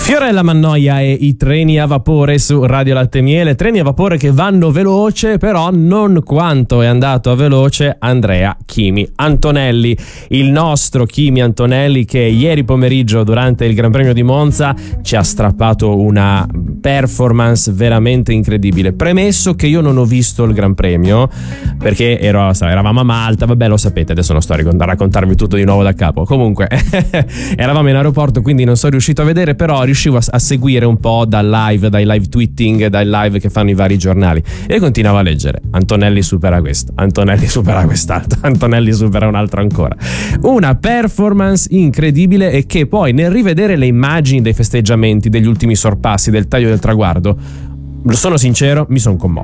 Fiorella Mannoia e i treni a vapore su Radio Latte Miele, treni a vapore che vanno veloce, però non quanto è andato a veloce Andrea Kimi Antonelli, il nostro Kimi Antonelli, che ieri pomeriggio durante il Gran Premio di Monza ci ha strappato una performance veramente incredibile. Premesso che io non ho visto il Gran Premio perché eravamo a Malta, vabbè, lo sapete, adesso non sto a raccontarvi tutto di nuovo da capo. Comunque eravamo in aeroporto, quindi non sono riuscito a vedere, però riuscivo a seguire un po' dai live tweeting, dai live che fanno i vari giornali, e continuavo a leggere: Antonelli supera questo, Antonelli supera quest'altro, Antonelli supera un altro ancora. Una performance incredibile, e che poi nel rivedere le immagini dei festeggiamenti, degli ultimi sorpassi, del taglio del traguardo, sono sincero, mi sono commosso.